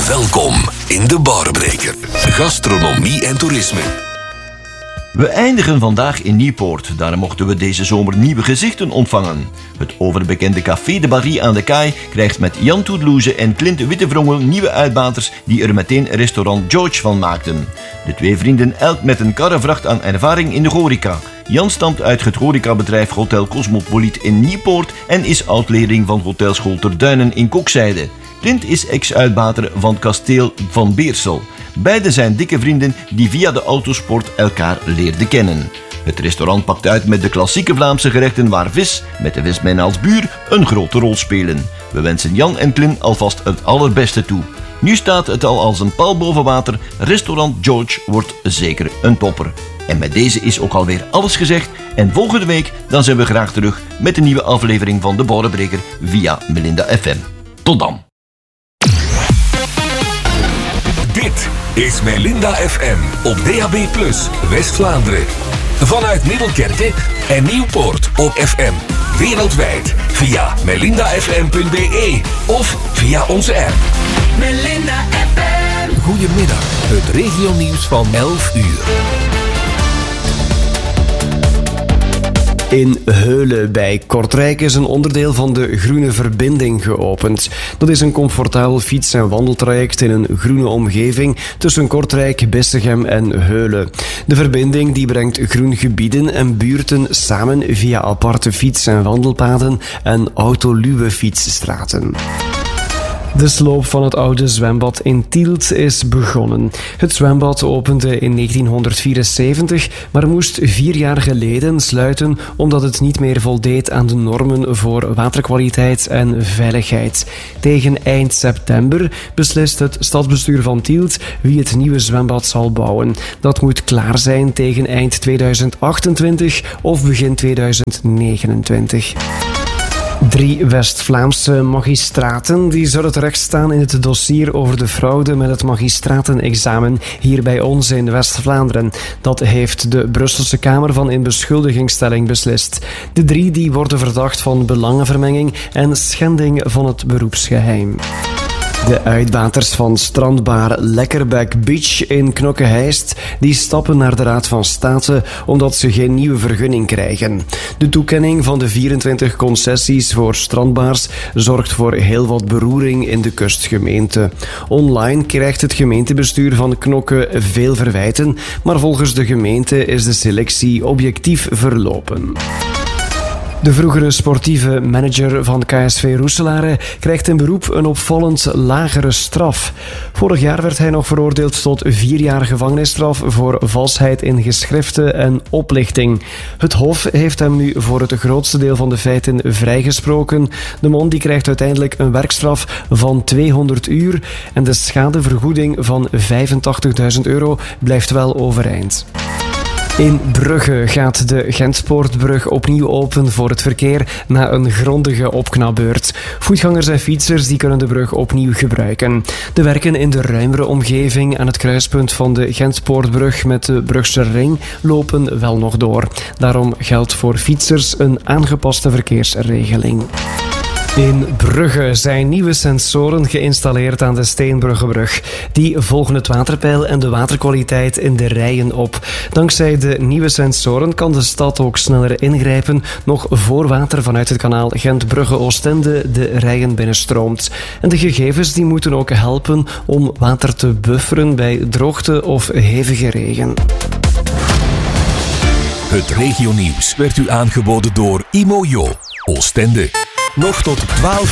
Welkom in de Barbreker. Gastronomie en toerisme. We eindigen vandaag in Nieuwpoort. Daar mochten we deze zomer nieuwe gezichten ontvangen. Het overbekende Café de Barry aan de Kaai krijgt met Jan Toedloeze en Clint Wittevrongen nieuwe uitbaters die er meteen restaurant George van maakten. De twee vrienden elk met een karrevracht aan ervaring in de horeca. Jan stamt uit het horecabedrijf Hotel Cosmopoliet in Nieuwpoort en is oud-leerling van Hotelschool Ter Duinen in Kokzijde. Clint is ex-uitbater van Kasteel van Beersel. Beiden zijn dikke vrienden die via de autosport elkaar leerden kennen. Het restaurant pakt uit met de klassieke Vlaamse gerechten waar vis, met de vismen als buur, een grote rol spelen. We wensen Jan en Clint alvast het allerbeste toe. Nu staat het al als een paal boven water. Restaurant George wordt zeker een topper. En met deze is ook alweer alles gezegd. En volgende week dan zijn we graag terug met een nieuwe aflevering van de Barbreker via Melinda FM. Tot dan. Dit is Melinda FM op DAB+ West-Vlaanderen. Vanuit Middelkerke en Nieuwpoort op FM. Wereldwijd via melindafm.be of via onze app. Melinda FM. Goedemiddag, het regionieuws van 11 uur. In Heulen bij Kortrijk is een onderdeel van de Groene Verbinding geopend. Dat is een comfortabel fiets- en wandeltraject in een groene omgeving tussen Kortrijk, Bissegem en Heulen. De verbinding die brengt groen gebieden en buurten samen via aparte fiets- en wandelpaden en autoluwe fietsstraten. De sloop van het oude zwembad in Tielt is begonnen. Het zwembad opende in 1974, maar moest 4 jaar geleden sluiten omdat het niet meer voldeed aan de normen voor waterkwaliteit en veiligheid. Tegen eind september beslist het stadsbestuur van Tielt wie het nieuwe zwembad zal bouwen. Dat moet klaar zijn tegen eind 2028 of begin 2029. 3 West-Vlaamse magistraten die zullen terecht staan in het dossier over de fraude met het magistratenexamen hier bij ons in West-Vlaanderen. Dat heeft de Brusselse Kamer van Inbeschuldigingsstelling beslist. De 3 die worden verdacht van belangenvermenging en schending van het beroepsgeheim. De uitbaters van strandbar Lekkerback Beach in Knokke-Heist die stappen naar de Raad van State omdat ze geen nieuwe vergunning krijgen. De toekenning van de 24 concessies voor strandbars zorgt voor heel wat beroering in de kustgemeente. Online krijgt het gemeentebestuur van Knokke veel verwijten, maar volgens de gemeente is de selectie objectief verlopen. De vroegere sportieve manager van KSV Roeselare krijgt in beroep een opvallend lagere straf. Vorig jaar werd hij nog veroordeeld tot 4 jaar gevangenisstraf voor valsheid in geschriften en oplichting. Het Hof heeft hem nu voor het grootste deel van de feiten vrijgesproken. De man die krijgt uiteindelijk een werkstraf van 200 uur en de schadevergoeding van €85.000 blijft wel overeind. In Brugge gaat de Gentpoortbrug opnieuw open voor het verkeer na een grondige opknapbeurt. Voetgangers en fietsers die kunnen de brug opnieuw gebruiken. De werken in de ruimere omgeving aan het kruispunt van de Gentpoortbrug met de Brugse Ring lopen wel nog door. Daarom geldt voor fietsers een aangepaste verkeersregeling. In Brugge zijn nieuwe sensoren geïnstalleerd aan de Steenbruggebrug. Die volgen het waterpeil en de waterkwaliteit in de rijen op. Dankzij de nieuwe sensoren kan de stad ook sneller ingrijpen, nog voor water vanuit het kanaal Gent-Brugge-Oostende de rijen binnenstroomt. En de gegevens die moeten ook helpen om water te bufferen bij droogte of hevige regen. Het regionieuws werd u aangeboden door Imojo, Oostende. Nog tot 12